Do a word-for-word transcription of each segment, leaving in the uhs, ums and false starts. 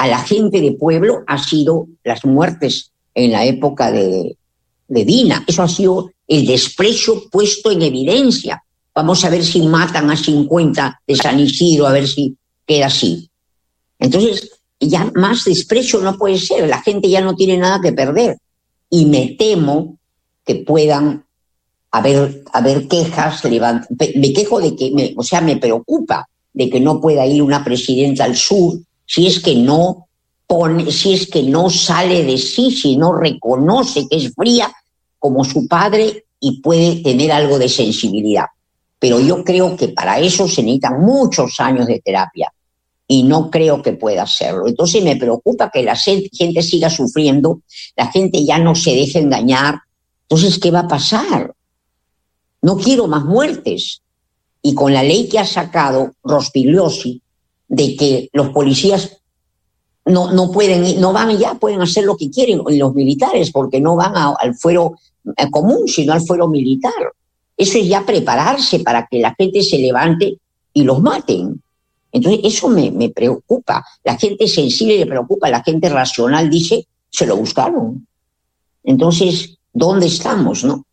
a la gente de pueblo ha sido las muertes en la época de, de Dina. Eso ha sido el desprecio puesto en evidencia. Vamos a ver si matan a cincuenta de San Isidro, a ver si queda así. Entonces, ya más desprecio no puede ser. La gente ya no tiene nada que perder. Y me temo que puedan haber, haber quejas. Levant... Me quejo de que, me, o sea, me preocupa de que no pueda ir una presidenta al sur si es que no pone, si es que no sale de sí, si no reconoce que es fría como su padre y puede tener algo de sensibilidad. Pero yo creo que para eso se necesitan muchos años de terapia y no creo que pueda hacerlo. Entonces me preocupa que la gente siga sufriendo, la gente ya no se deje engañar. Entonces, ¿qué va a pasar? No quiero más muertes. Y con la ley que ha sacado Rospigliosi, de que los policías no, no pueden, no van ya, pueden hacer lo que quieren los militares, porque no van a, al fuero común, sino al fuero militar. Eso es ya prepararse para que la gente se levante y los maten. Entonces, eso me, me preocupa. La gente sensible le preocupa, la gente racional dice, se lo buscaron. Entonces, ¿dónde estamos, no?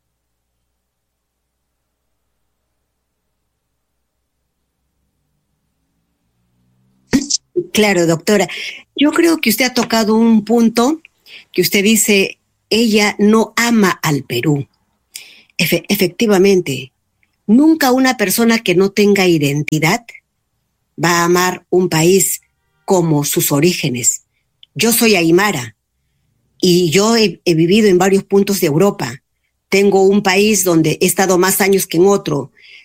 Claro, doctora. Yo creo que usted ha tocado un punto que usted dice, ella no ama al Perú. Efe- efectivamente, nunca una persona que no tenga identidad va a amar un país como sus orígenes. Yo soy aymara y yo he, he vivido en varios puntos de Europa. Tengo un país donde he estado más años que en otro